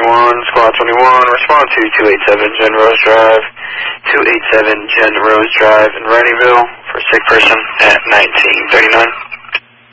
Squad 21, respond to 287 Jen Rose Drive, 287 Jen Rose Drive in Wrightyville for a sick person at 1939.